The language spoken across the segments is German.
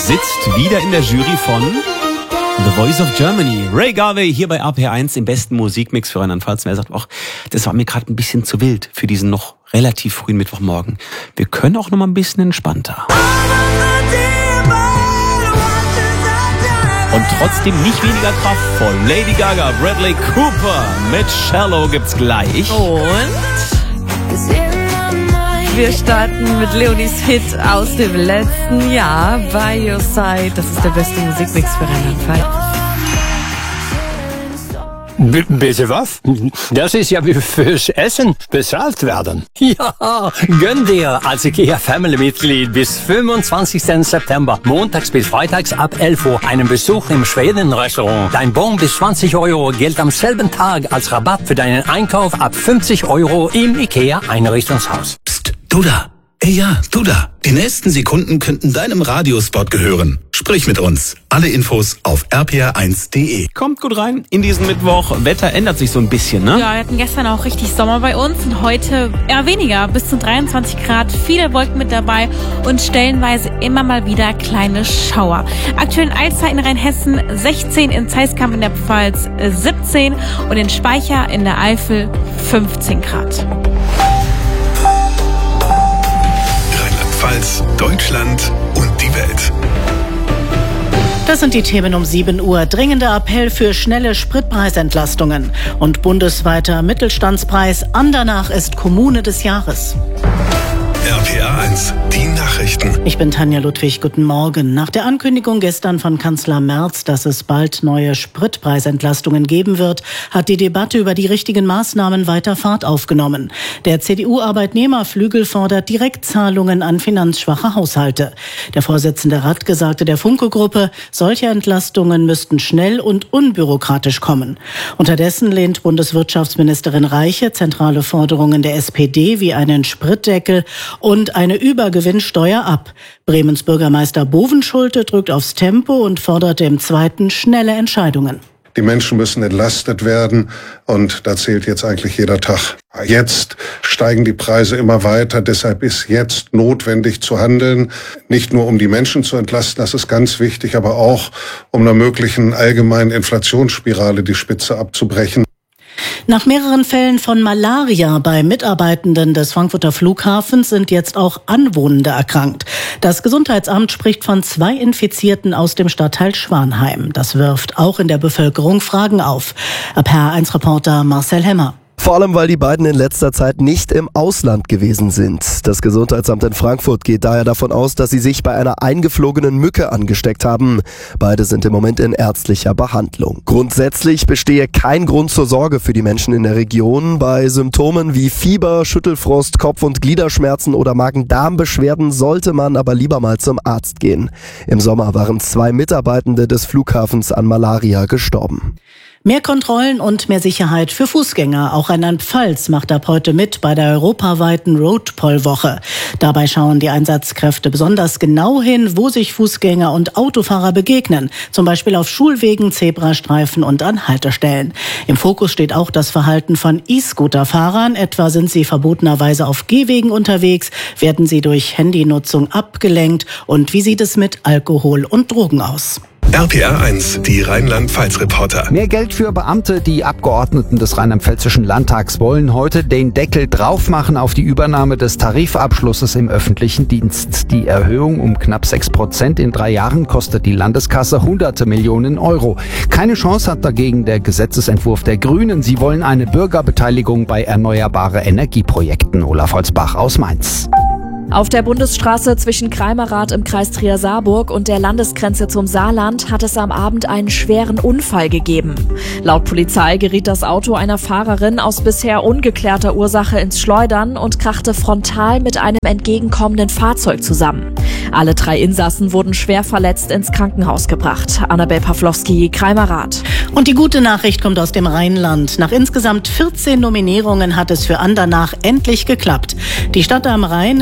sitzt wieder in der Jury von The Voice of Germany. Ray Garvey hier bei RPR1 im besten Musikmix für Rheinland-Pfalz. Er sagt auch, das war mir gerade ein bisschen zu wild für diesen noch relativ frühen Mittwochmorgen. Wir können auch noch mal ein bisschen entspannter. Und trotzdem nicht weniger kraftvoll. Lady Gaga, Bradley Cooper mit Shallow gibt's gleich. Und wir starten mit Leonies Hit aus dem letzten Jahr, By Your Side. Das ist der beste Musikmix für Rheinland-Pfalz. Bitte was? Das ist ja wie fürs Essen bezahlt werden. Ja, gönn dir als IKEA-Family-Mitglied bis 25. September, montags bis freitags ab 11 Uhr, einen Besuch im Schweden-Restaurant. Dein Bon bis 20 Euro gilt am selben Tag als Rabatt für deinen Einkauf ab 50 Euro im IKEA-Einrichtungshaus. Psst, du da. Ja, du da. Die nächsten Sekunden könnten deinem Radiospot gehören. Sprich mit uns. Alle Infos auf rpr1.de. Kommt gut rein in diesen Mittwoch. Wetter ändert sich so ein bisschen, ne? Ja, wir hatten gestern auch richtig Sommer bei uns und heute eher weniger, bis zu 23 Grad. Viele Wolken mit dabei und stellenweise immer mal wieder kleine Schauer. Aktuell in Alzey in Rheinhessen 16, in Zeiskamp in der Pfalz 17 und in Speicher in der Eifel 15 Grad. Rheinland-Pfalz, Deutschland und die Welt. Das sind die Themen um 7 Uhr. Dringender Appell für schnelle Spritpreisentlastungen. Und bundesweiter Mittelstandspreis. Andernach ist Kommune des Jahres. RPR1, die Nachrichten. Ich bin Tanja Ludwig, guten Morgen. Nach der Ankündigung gestern von Kanzler Merz, dass es bald neue Spritpreisentlastungen geben wird, hat die Debatte über die richtigen Maßnahmen weiter Fahrt aufgenommen. Der CDU-Arbeitnehmerflügel fordert Direktzahlungen an finanzschwache Haushalte. Der Vorsitzende Radke sagte der Funke-Gruppe, solche Entlastungen müssten schnell und unbürokratisch kommen. Unterdessen lehnt Bundeswirtschaftsministerin Reiche zentrale Forderungen der SPD wie einen Spritdeckel und eine Übergewinnsteuer ab. Bremens Bürgermeister Bovenschulte drückt aufs Tempo und fordert im Zweiten schnelle Entscheidungen. Die Menschen müssen entlastet werden und da zählt jetzt eigentlich jeder Tag. Jetzt steigen die Preise immer weiter, deshalb ist jetzt notwendig zu handeln. Nicht nur um die Menschen zu entlasten, das ist ganz wichtig, aber auch um einer möglichen allgemeinen Inflationsspirale die Spitze abzubrechen. Nach mehreren Fällen von Malaria bei Mitarbeitenden des Frankfurter Flughafens sind jetzt auch Anwohnende erkrankt. Das Gesundheitsamt spricht von 2 Infizierten aus dem Stadtteil Schwanheim. Das wirft auch in der Bevölkerung Fragen auf. RPR1-Reporter Marcel Hemmer. Vor allem, weil die beiden in letzter Zeit nicht im Ausland gewesen sind. Das Gesundheitsamt in Frankfurt geht daher davon aus, dass sie sich bei einer eingeflogenen Mücke angesteckt haben. Beide sind im Moment in ärztlicher Behandlung. Grundsätzlich bestehe kein Grund zur Sorge für die Menschen in der Region. Bei Symptomen wie Fieber, Schüttelfrost, Kopf- und Gliederschmerzen oder Magen-Darm-Beschwerden sollte man aber lieber mal zum Arzt gehen. Im Sommer waren 2 Mitarbeitende des Flughafens an Malaria gestorben. Mehr Kontrollen und mehr Sicherheit für Fußgänger. Auch Rheinland-Pfalz macht ab heute mit bei der europaweiten Roadpoll-Woche. Dabei schauen die Einsatzkräfte besonders genau hin, wo sich Fußgänger und Autofahrer begegnen. Zum Beispiel auf Schulwegen, Zebrastreifen und an Haltestellen. Im Fokus steht auch das Verhalten von E-Scooter-Fahrern. Etwa sind sie verbotenerweise auf Gehwegen unterwegs, werden sie durch Handynutzung abgelenkt. Und wie sieht es mit Alkohol und Drogen aus? RPR1, die Rheinland-Pfalz-Reporter. Mehr Geld für Beamte. Die Abgeordneten des Rheinland-Pfälzischen Landtags wollen heute den Deckel drauf machen auf die Übernahme des Tarifabschlusses im öffentlichen Dienst. Die Erhöhung um knapp 6% in 3 Jahren kostet die Landeskasse hunderte Millionen Euro. Keine Chance hat dagegen der Gesetzesentwurf der Grünen. Sie wollen eine Bürgerbeteiligung bei erneuerbare Energieprojekten. Olaf Holzbach aus Mainz. Auf der Bundesstraße zwischen Kreimerath im Kreis Trier-Saarburg und der Landesgrenze zum Saarland hat es am Abend einen schweren Unfall gegeben. Laut Polizei geriet das Auto einer Fahrerin aus bisher ungeklärter Ursache ins Schleudern und krachte frontal mit einem entgegenkommenden Fahrzeug zusammen. Alle 3 Insassen wurden schwer verletzt ins Krankenhaus gebracht. Annabel Pawlowski, Kreimerath. Und die gute Nachricht kommt aus dem Rheinland. Nach insgesamt 14 Nominierungen hat es für Andernach endlich geklappt. Die Stadt am Rhein ist beim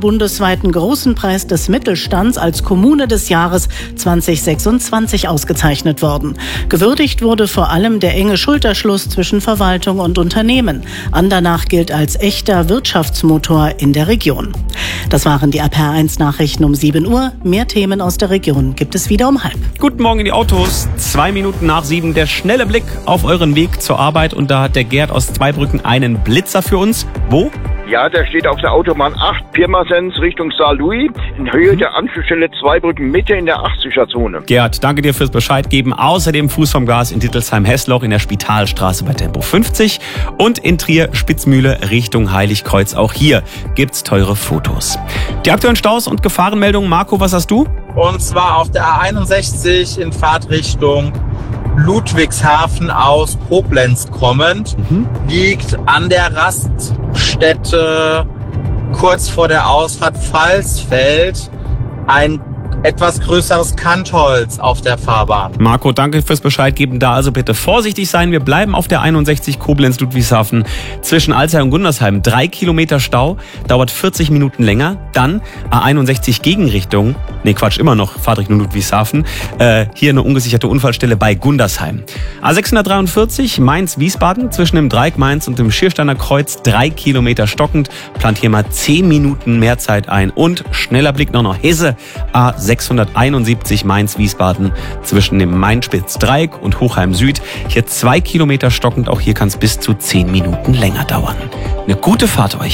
bundesweiten Großen Preis des Mittelstands als Kommune des Jahres 2026 ausgezeichnet worden. Gewürdigt wurde vor allem der enge Schulterschluss zwischen Verwaltung und Unternehmen. Andernach gilt als echter Wirtschaftsmotor in der Region. Das waren die RPR1-Nachrichten um 7 Uhr. Mehr Themen aus der Region gibt es wieder um 6:30. Guten Morgen in die Autos. 2 Minuten nach 7. Der schnelle Blick auf euren Weg zur Arbeit. Und da hat der Gerd aus Zweibrücken einen Blitzer für uns. Wo? Ja, der steht auf der Autobahn 8, Pirmasens Richtung Saarlouis, in Höhe der Anschlussstelle Zweibrücken Mitte in der 80er-Zone. Gerd, danke dir fürs Bescheid geben. Außerdem Fuß vom Gas in Dittelsheim-Hessloch in der Spitalstraße bei Tempo 50 und in Trier Spitzmühle Richtung Heiligkreuz. Auch hier gibt's teure Fotos. Die aktuellen Staus und Gefahrenmeldungen. Marco, was hast du? Und zwar auf der A61 in Fahrtrichtung Ludwigshafen aus Koblenz kommend, liegt an der Raststätte kurz vor der Ausfahrt Pfalzfeld ein etwas größeres Kantholz auf der Fahrbahn. Marco, danke fürs Bescheid geben. Da also bitte vorsichtig sein. Wir bleiben auf der 61 Koblenz-Ludwigshafen zwischen Alzey und Gundersheim. 3 Kilometer Stau, dauert 40 Minuten länger. Dann A61 Gegenrichtung, immer noch Fahrtrichtung Ludwigshafen. Hier eine ungesicherte Unfallstelle bei Gundersheim. A643 Mainz-Wiesbaden zwischen dem Dreieck Mainz und dem Schiersteiner Kreuz. 3 Kilometer stockend. Plant hier mal 10 Minuten mehr Zeit ein. Und schneller Blick noch nach Hesse. A671 Mainz-Wiesbaden zwischen dem Main-Spitz-Dreieck und Hochheim Süd. Hier 2 Kilometer stockend, auch hier kann es bis zu 10 Minuten länger dauern. Eine gute Fahrt euch.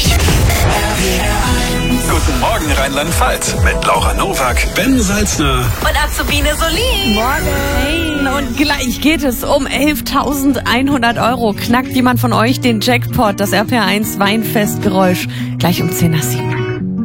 Guten Morgen Rheinland-Pfalz mit Laura Nowak, Ben Salzner Und Azubine Solin. Morgen. Und gleich geht es um 11.100 Euro. Knackt jemand von euch den Jackpot, das RPR1 Weinfestgeräusch, gleich um 10 nach 7.